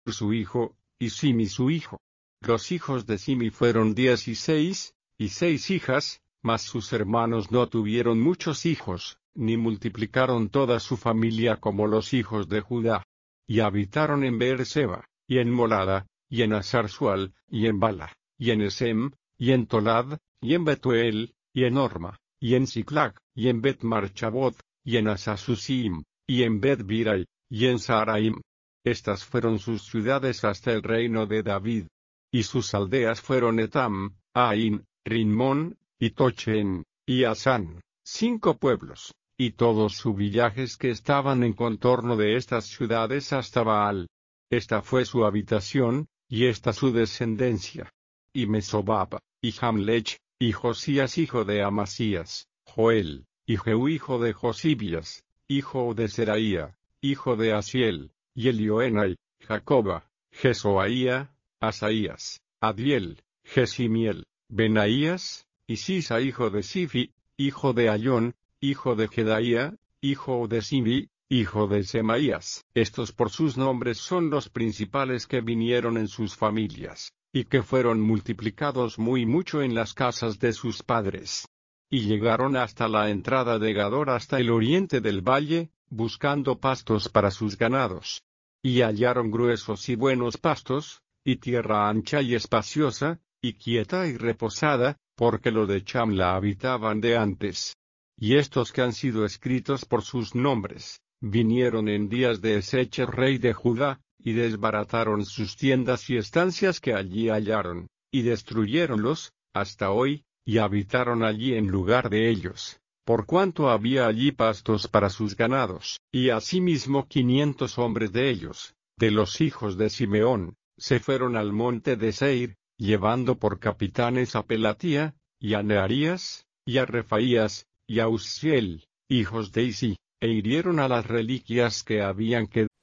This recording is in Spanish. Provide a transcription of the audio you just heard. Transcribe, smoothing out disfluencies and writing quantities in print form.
su hijo, y Simi su hijo. Los hijos de Simi fueron 16, y 6 hijas, mas sus hermanos no tuvieron muchos hijos, ni multiplicaron toda su familia como los hijos de Judá. Y habitaron en Beerseba, y en Molada, y en Asar-Sual, y en Bala, y en Esem, y en Tolad, y en Betuel, y en Orma, y en Siclag, y en Bet-Marchabot, y en Asasusim, y en Bet-Birai, y en Saraim. Estas fueron sus ciudades hasta el reino de David. Y sus aldeas fueron Etam, Ain, Rimón, y Tochen, y Asán, 5 pueblos, y todos sus villajes que estaban en contorno de estas ciudades hasta Baal. Esta fue su habitación, y esta su descendencia. Y Mesobab, y Jamlech, y Josías hijo de Amasías, Joel, y Jehú hijo de Josibias, hijo de Seraía, hijo de Asiel, y Elioenai, Jacoba, Jesoaía, Asaías, Adiel, Jesimiel, Benaías, y Sisa hijo de Sifi, hijo de Ayón, hijo de Jedaía, hijo de Simi, hijo de Semaías. Estos por sus nombres son los principales que vinieron en sus familias, y que fueron multiplicados muy mucho en las casas de sus padres. Y llegaron hasta la entrada de Gador hasta el oriente del valle, buscando pastos para sus ganados. Y hallaron gruesos y buenos pastos, y tierra ancha y espaciosa, y quieta y reposada, porque los de Cham la habitaban de antes. Y estos que han sido escritos por sus nombres, vinieron en días de Ezequiel rey de Judá, y desbarataron sus tiendas y estancias que allí hallaron, y destruyéronlos, hasta hoy, y habitaron allí en lugar de ellos, por cuanto había allí pastos para sus ganados. Y asimismo 500 hombres de ellos, de los hijos de Simeón, se fueron al monte de Seir, llevando por capitanes a Pelatía, y a Nearías, y a Refaías, y a Uzziel, hijos de Isi, e hirieron a las reliquias que habían quedado